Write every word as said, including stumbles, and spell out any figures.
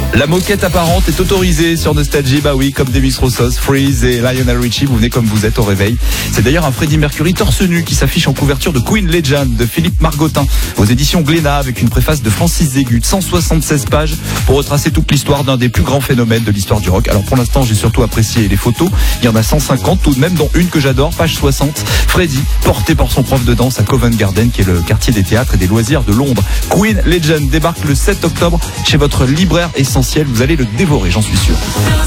La moquette apparente est autorisée sur Nostalgie, bah oui, comme Demis Roussos, Freeze et Lionel Richie, vous venez comme vous êtes au réveil. C'est d'ailleurs un Freddie Mercury torse nu qui s'affiche en couverture de Queen Legend de Philippe Margottin aux éditions Glénat avec une préface de Francis Zégut de cent soixante-seize pages pour retracer toute l'histoire d'un des plus grands phénomènes de l'histoire du rock. Alors pour l'instant, j'ai surtout apprécié les photos. Il y en a cent cinquante tout de même, dont une que j'adore, page soixante. Freddie, porté par son prof de danse à Covent Garden, qui est le quartier des théâtres et des loisirs de Londres. Queen Legend débarque le sept octobre chez votre libraire essentiel. Vous allez le dévorer, j'en suis sûr.